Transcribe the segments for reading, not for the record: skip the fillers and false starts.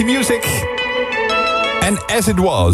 Music en As It Was.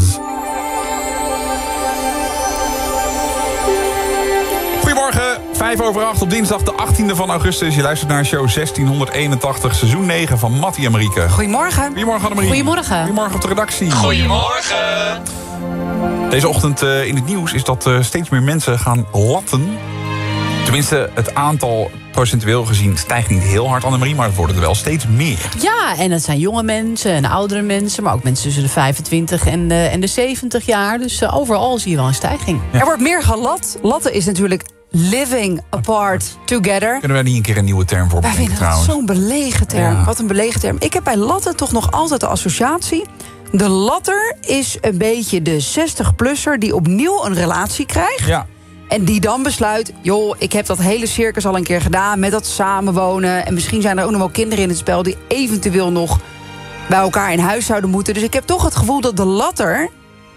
Goedemorgen, 7:05 op dinsdag de 18e van augustus. Je luistert naar show 1681, seizoen 9 van Mattie en Marieke. Goedemorgen. Goedemorgen Annemarie. Goedemorgen. Goedemorgen op de redactie. Goedemorgen. Deze ochtend in het nieuws is dat steeds meer mensen gaan latten. Tenminste, het aantal procentueel gezien stijgt niet heel hard, Annemarie, maar het worden er wel steeds meer. Ja, en dat zijn jonge mensen en oudere mensen, maar ook mensen tussen de 25 en de 70 jaar. Dus overal zie je wel een stijging. Ja. Er wordt meer gelat. Latten is natuurlijk living apart together. Kunnen we niet een keer een nieuwe term voor Wij bedenken vinden dat trouwens? zo'n belegen term. Ja. Wat een belegen term. Ik heb bij latten toch nog altijd de associatie. De latter is een beetje de 60-plusser die opnieuw een relatie krijgt. Ja. En die dan besluit, joh, ik heb dat hele circus al een keer gedaan met dat samenwonen. En misschien zijn er ook nog wel kinderen in het spel die eventueel nog bij elkaar in huis zouden moeten. Dus ik heb toch het gevoel dat de latter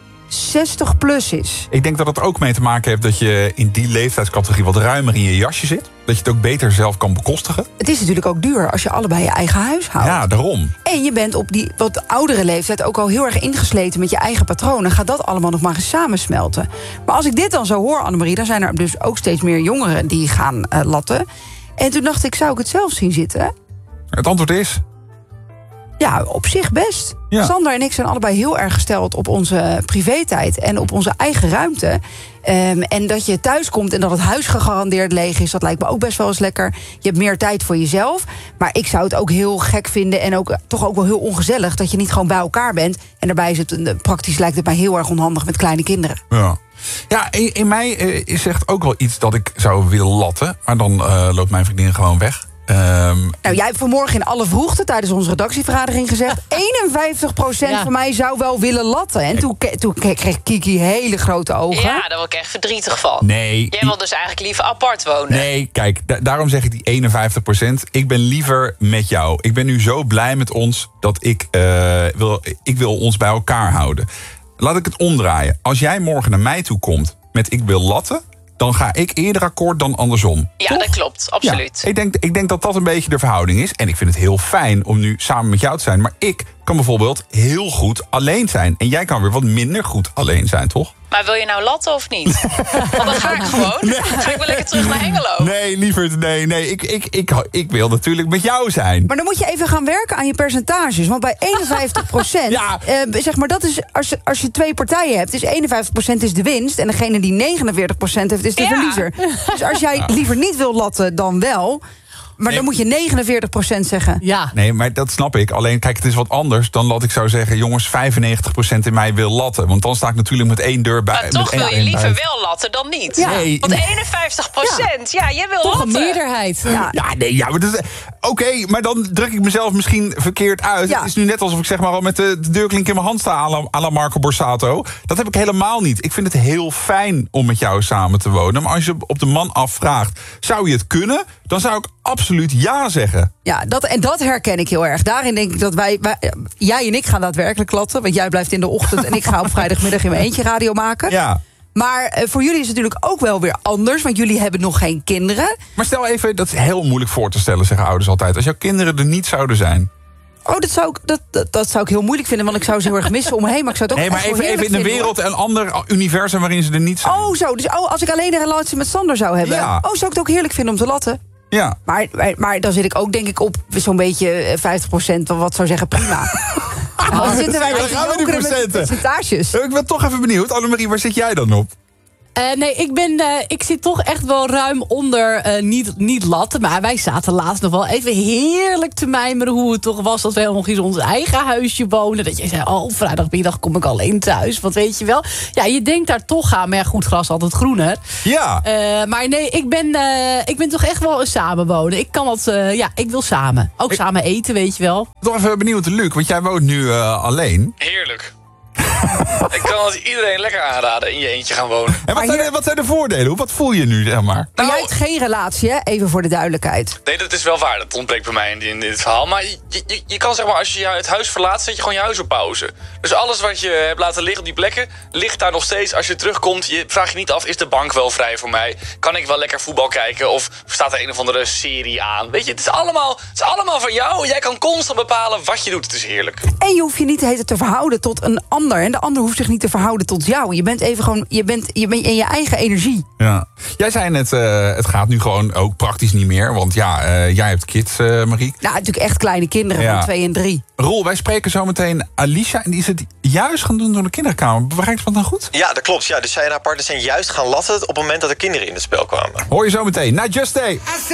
60 plus is. Ik denk dat het ook mee te maken heeft dat je in die leeftijdscategorie wat ruimer in je jasje zit. Dat je het ook beter zelf kan bekostigen. Het is natuurlijk ook duur als je allebei je eigen huis houdt. Ja, daarom. En je bent op die wat oudere leeftijd ook al heel erg ingesleten met je eigen patronen. Gaat dat allemaal nog maar eens samensmelten. Maar als ik dit dan zo hoor, Annemarie, dan zijn er dus ook steeds meer jongeren die gaan latten. En toen dacht ik, zou ik het zelf zien zitten? Het antwoord is... Ja, op zich best. Ja. Sander en ik zijn allebei heel erg gesteld op onze privé-tijd en op onze eigen ruimte. En dat je thuis komt en dat het huis gegarandeerd leeg is, dat lijkt me ook best wel eens lekker. Je hebt meer tijd voor jezelf. Maar ik zou het ook heel gek vinden en ook toch ook wel heel ongezellig dat je niet gewoon bij elkaar bent. En daarbij is het praktisch, lijkt het mij heel erg onhandig met kleine kinderen. Ja. Ja, in mij is echt ook wel iets dat ik zou willen latten. Maar dan loopt mijn vriendin gewoon weg. Nou, jij hebt vanmorgen in alle vroegte tijdens onze redactievergadering gezegd 51% van mij zou wel willen latten. En toen kreeg Kiki hele grote ogen. Ja, daar word ik echt verdrietig van. Nee. Jij wil dus eigenlijk liever apart wonen. Nee, kijk, daarom zeg ik die 51%. Ik ben liever met jou. Ik ben nu zo blij met ons dat ik wil ons bij elkaar houden. Laat ik het omdraaien. Als jij morgen naar mij toe komt met ik wil latten, dan ga ik eerder akkoord dan andersom. Ja, Toch? dat klopt, absoluut. Ja, ik denk dat dat een beetje de verhouding is. En ik vind het heel fijn om nu samen met jou te zijn. Maar ik kan bijvoorbeeld heel goed alleen zijn. En jij kan weer wat minder goed alleen zijn, toch? Maar wil je nou latten of niet? Want dan ga ik gewoon. Dan ga ik wel lekker terug naar Hengelo. Nee, lieverd, nee. Ik wil natuurlijk met jou zijn. Maar dan moet je even gaan werken aan je percentages. Want bij 51%, Ja. zeg maar, dat is als je twee partijen hebt, is 51% is de winst. En degene die 49% heeft, is de Ja. verliezer. Dus als jij liever niet wil latten, dan wel. Maar dan moet je 49% zeggen. Ja. Nee, maar dat snap ik. Alleen, kijk, het is wat anders dan dat ik zou zeggen, jongens, 95% in mij wil latten. Want dan sta ik natuurlijk met één deur bij. Maar toch met één wil je liever buiten. wel latten dan niet. Ja. Nee. Want 51%, ja, jij wil Toch latten. een meerderheid. Ja. Maar dat is... Oké, maar dan druk ik mezelf misschien verkeerd uit. Ja. Het is nu net alsof ik zeg maar al met de deurklink in mijn hand sta à la Marco Borsato. Dat heb ik helemaal niet. Ik vind het heel fijn om met jou samen te wonen. Maar als je op de man afvraagt, zou je het kunnen? Dan zou ik absoluut ja zeggen. Ja, dat herken ik heel erg. Daarin denk ik dat jij en ik gaan daadwerkelijk latten. Want jij blijft in de ochtend en ik ga op vrijdagmiddag in mijn eentje radio maken. Ja. Maar voor jullie is het natuurlijk ook wel weer anders. Want jullie hebben nog geen kinderen. Maar stel even, dat is heel moeilijk voor te stellen, zeggen ouders altijd. Als jouw kinderen er niet zouden zijn. Oh, dat zou ik heel moeilijk vinden. Want ik zou ze heel erg missen om me heen. Maar ik zou het ook Nee, maar echt wel even in de heerlijk wereld vinden, een ander universum waarin ze er niet zijn. hoor. Oh, zo. Dus als ik alleen een relatie met Sander zou hebben. Ja. Oh, zou ik het ook heerlijk vinden om te latten. Ja. Maar dan zit ik ook denk ik op zo'n beetje 50% van wat zou zeggen prima. Dan zitten wij Dan gaan we die met procenten. percentages. Ik ben toch even benieuwd. Annemarie, waar zit jij dan op? Nee, ik zit toch echt wel ruim onder niet latten. Maar wij zaten laatst nog wel even heerlijk te mijmeren hoe het toch was dat wij nog eens ons eigen huisje wonen. Dat je zei, oh, vrijdagmiddag kom ik alleen thuis. Want weet je wel, ja, je denkt daar toch aan. Maar ja, goed, gras altijd groener. Ja. Maar nee, ik ben toch echt wel een samenwonen. Ik kan dat, ik wil samen. Ook samen eten, weet je wel. Toch even benieuwd, Luc, want jij woont nu alleen. Heerlijk. Ik kan het iedereen lekker aanraden in je eentje gaan wonen. En wat zijn de voordelen? Wat voel je nu, zeg maar? Maar Nou, jij hebt geen relatie, hè? Even voor de duidelijkheid. Nee, dat is wel waar. Dat ontbreekt bij mij in dit verhaal. Maar je kan zeg maar, als je het huis verlaat, zet je gewoon je huis op pauze. Dus alles wat je hebt laten liggen op die plekken, ligt daar nog steeds. Als je terugkomt, vraag je niet af, is de bank wel vrij voor mij? Kan ik wel lekker voetbal kijken? Of staat er een of andere serie aan? Weet je, het is allemaal van jou. Jij kan constant bepalen wat je doet. Het is heerlijk. En je hoeft je niet de hele tijd te verhouden tot een ander. En de ander hoeft zich niet te verhouden tot jou. Je bent even gewoon, je bent in je eigen energie. Ja. Jij zei net, het gaat nu gewoon ook praktisch niet meer. Want jij hebt kids, Marie. Nou, natuurlijk echt kleine kinderen van 2 en 3. Roel, wij spreken zo meteen Alicia. En die is het juist gaan doen door de kinderkamer. Begrijp je dat dan goed? Ja, dat klopt. Ja, dus zij en haar partner zijn juist gaan latten op het moment dat er kinderen in het spel kwamen. Hoor je zo meteen na Just Stay.